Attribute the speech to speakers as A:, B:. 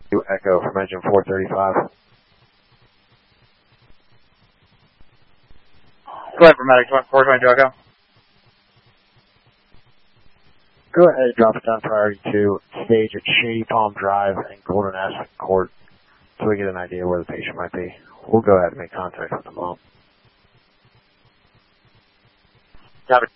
A: Echo from engine 435.
B: Go ahead, Paramedic 422 Echo.
A: Go ahead and drop it down priority 2, stage at Shady Palm Drive and Golden Aspen Court so we get an idea where the patient might be. We'll go ahead and make contact with the mom.
B: Copy.